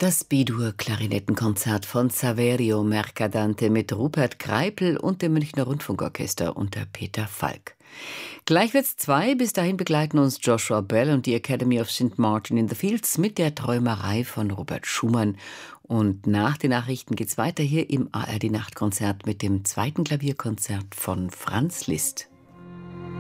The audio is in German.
Das B-Dur-Klarinettenkonzert von Saverio Mercadante mit Rupert Kreipel und dem Münchner Rundfunkorchester unter Peter Falk. Gleich wird's 2, bis dahin begleiten uns Joshua Bell und die Academy of St. Martin in the Fields mit der Träumerei von Robert Schumann. Und nach den Nachrichten geht's weiter hier im ARD-Nachtkonzert mit dem zweiten Klavierkonzert von Franz Liszt.